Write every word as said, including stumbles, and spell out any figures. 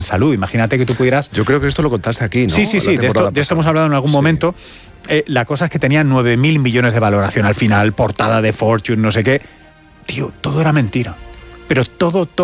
salud. Imagínate que tú pudieras... Yo creo que esto lo contaste aquí, ¿no? Sí, sí, sí, de esto, de esto hemos hablado en algún sí. momento. Eh, la cosa es que tenía nueve mil millones de valoración al final, portada de Fortune, no sé qué. Tío, todo era mentira. Pero todo, todo.